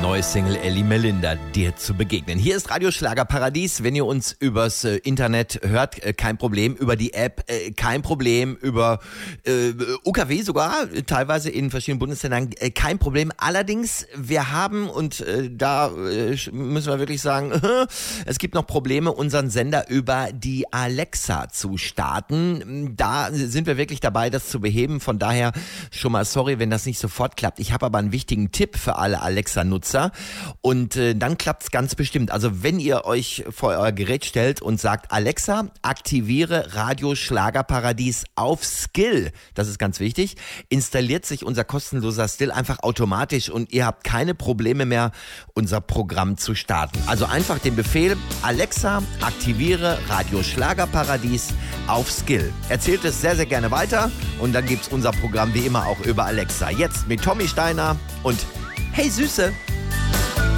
Neue Single Elli Melinda, dir zu begegnen. Hier ist Radio Schlagerparadies. Wenn ihr uns übers Internet hört, kein Problem. Über die App, kein Problem. Über UKW sogar, teilweise in verschiedenen Bundesländern, kein Problem. Allerdings, wir haben, und da müssen wir wirklich sagen, es gibt noch Probleme, unseren Sender über die Alexa zu starten. Da sind wir wirklich dabei, das zu beheben. Von daher schon mal sorry, wenn das nicht sofort klappt. Ich habe aber einen wichtigen Tipp für alle Alexa-Nutzer. Und dann klappt's ganz bestimmt. Also wenn ihr euch vor euer Gerät stellt und sagt, Alexa, aktiviere Radio Schlagerparadies auf Skill, das ist ganz wichtig, installiert sich unser kostenloser Still einfach automatisch und ihr habt keine Probleme mehr, unser Programm zu starten. Also einfach den Befehl, Alexa, aktiviere Radio Schlagerparadies auf Skill. Erzählt es sehr, sehr gerne weiter und dann gibt's unser Programm wie immer auch über Alexa. Jetzt mit Tommy Steiner und Hey Süße!